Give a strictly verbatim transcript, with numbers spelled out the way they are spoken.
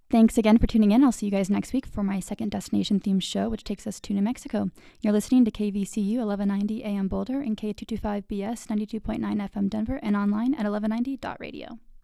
Thanks again for tuning in. I'll see you guys next week for my second destination themed show, which takes us to New Mexico. You're listening to K V C U eleven ninety A M Boulder and K two twenty-five B S ninety-two point nine F M Denver and online at eleven ninety dot radio.